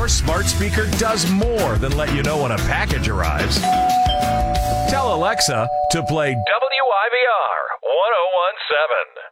Your smart speaker does more than let you know when a package arrives. Tell Alexa to play WIVR 1017.